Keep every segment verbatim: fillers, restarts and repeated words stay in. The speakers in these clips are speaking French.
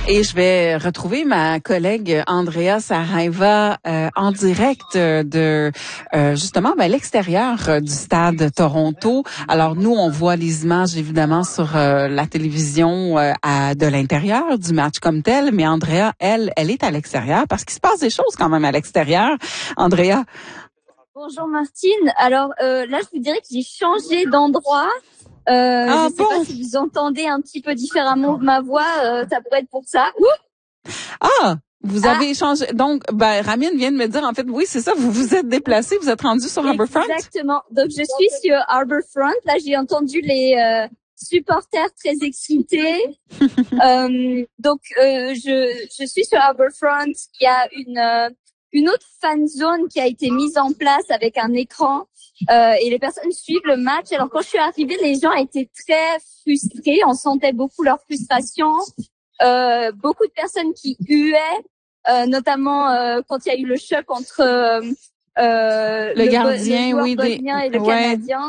Et je vais retrouver ma collègue Andrea Saraiva euh, en direct de euh, justement ben, l'extérieur euh, du stade Toronto. Alors nous, on voit les images évidemment sur euh, la télévision euh, à, de l'intérieur du match comme tel, mais Andrea, elle, elle est à l'extérieur parce qu'il se passe des choses quand même à l'extérieur. Andrea. Bonjour Martine. Alors euh, là, je vous dirais que j'ai changé d'endroit. Euh, ah, je ne sais bon. pas si vous entendez un petit peu différemment ma voix, euh, ça pourrait être pour ça. Ouh ah, vous ah. avez changé. Donc, ben, Ramin vient de me dire, en fait, oui, c'est ça, vous vous êtes déplacé, vous êtes rendu sur Harbourfront? Exactement. Donc, je suis sur Harbourfront. Là, j'ai entendu les euh, supporters très excités. euh, donc, euh, je, je suis sur Harbourfront. Il y a une... Euh, une autre fan zone qui a été mise en place avec un écran euh, et les personnes suivent le match. Alors quand je suis arrivée, les gens étaient très frustrés, on sentait beaucoup leur frustration, euh, beaucoup de personnes qui huaient, euh, notamment euh, quand il y a eu le choc entre euh, le, le gardien, le oui, bosnien et le ouais. Canadien.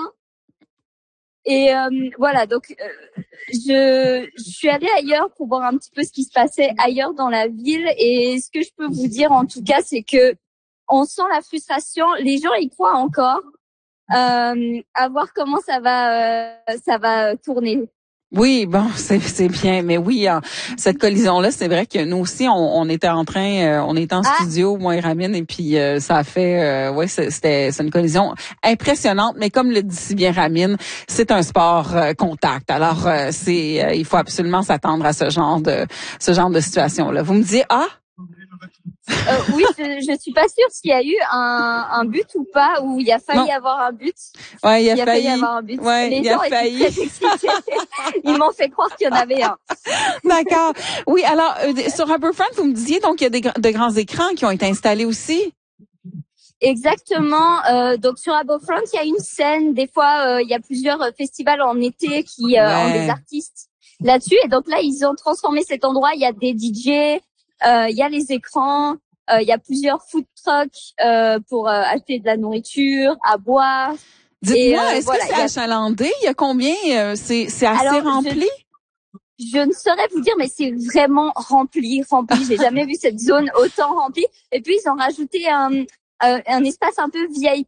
Et euh, voilà, donc euh, je, je suis allée ailleurs pour voir un petit peu ce qui se passait ailleurs dans la ville. Et ce que je peux vous dire en tout cas, c'est que on sent la frustration. Les gens y croient encore. Euh, à voir comment ça va, euh, ça va tourner. Oui, bon, c'est c'est bien, mais oui, hein, cette collision-là, c'est vrai que nous aussi, on, on était en train, euh, on était en ah. studio, moi et Ramin, et puis euh, ça a fait, euh, ouais, c'était c'est une collision impressionnante, mais comme le dit si bien Ramin, c'est un sport euh, contact, alors euh, c'est, euh, il faut absolument s'attendre à ce genre de ce genre de situation-là. Vous me disiez ah? Euh, oui, je, je suis pas sûre s'il y a eu un, un but ou pas, ou il a failli y avoir un but. Ouais, il a, il a failli. failli avoir un but. Ouais, Les il gens a étaient failli. très excités. Ils m'ont fait croire qu'il y en avait un. D'accord. Oui, alors euh, sur Harbourfront, vous me disiez donc il y a des de grands écrans qui ont été installés aussi. Exactement. Euh, donc sur Harbourfront, il y a une scène. Des fois, euh, il y a plusieurs festivals en été qui euh, ouais. ont des artistes là-dessus. Et donc là, ils ont transformé cet endroit. Il y a des D J. Euh, il y a les écrans, euh, il y a plusieurs food trucks euh, pour euh, acheter de la nourriture, à boire. Dites-moi, euh, est-ce voilà, que c'est a... achalandé? Il y a combien? Euh, c'est, c'est assez Alors, rempli? Je, je ne saurais vous dire, mais c'est vraiment rempli, rempli. J'ai jamais vu cette zone autant remplie. Et puis, ils ont rajouté un, euh, un espace un peu V I